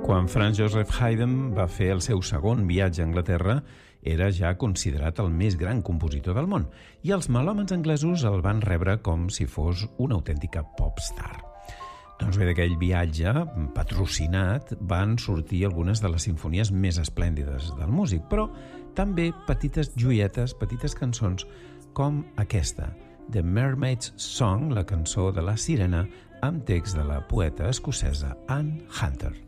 Quan Franz Joseph Haydn va fer el seu segon viatge a Anglaterra, era ja considerat el més gran compositor del món i els melòmans anglesos el van rebre com si fos una autèntica popstar. Doncs bé, d'aquell viatge patrocinat van sortir algunes de les simfonies més esplèndides del músic, però també petites joietes, petites cançons com aquesta, The Mermaid's Song, la cançó de la sirena, amb text de la poeta escocesa Anne Hunter.